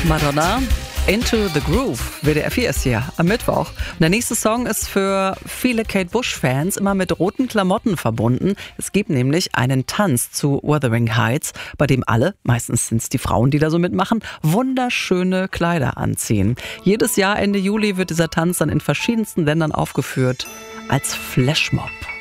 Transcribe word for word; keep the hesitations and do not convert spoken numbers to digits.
Madonna, Into the Groove, W D R vier ist hier am Mittwoch. Und der nächste Song ist für viele Kate Bush-Fans immer mit roten Klamotten verbunden. Es gibt nämlich einen Tanz zu Wuthering Heights, bei dem alle, meistens sind es die Frauen, die da so mitmachen, wunderschöne Kleider anziehen. Jedes Jahr Ende Juli wird dieser Tanz dann in verschiedensten Ländern aufgeführt als Flashmob.